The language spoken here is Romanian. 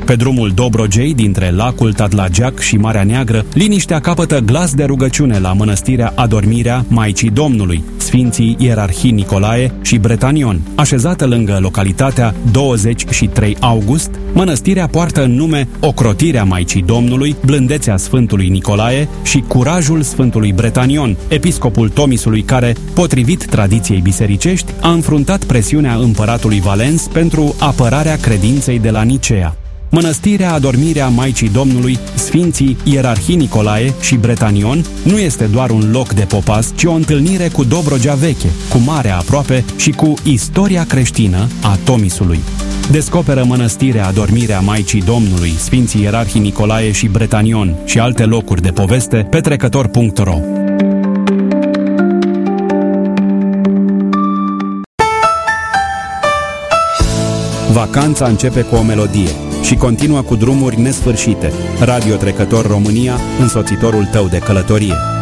Pe drumul Dobrogei, dintre lacul Tadlageac și Marea Neagră, liniștea capătă glas de rugăciune la mănăstirea Adormirea Maicii Domnului, Sfinții Ierarhii Nicolae și Bretanion. Așezată lângă localitatea 23 August, mănăstirea poartă în nume Ocrotirea Maicii Domnului, blândețea Sfântului Nicolae și curajul Sfântului Bretanion, episcopul Tomisului care, potrivit tradiției bisericești, a înfruntat presiunea împăratului Valens pentru apărarea credinței de la Nicea. Mănăstirea Adormirea Maicii Domnului, Sfinții Ierarhii Nicolae și Bretanion nu este doar un loc de popas, ci o întâlnire cu Dobrogea veche, cu marea aproape și cu istoria creștină a Tomisului. Descoperă Mănăstirea Adormirea Maicii Domnului, Sfinții Ierarhii Nicolae și Bretanion și alte locuri de poveste pe trecător.ro. Vacanța începe cu o melodie și continuă cu drumuri nesfârșite. Radio Trecător România, însoțitorul tău de călătorie.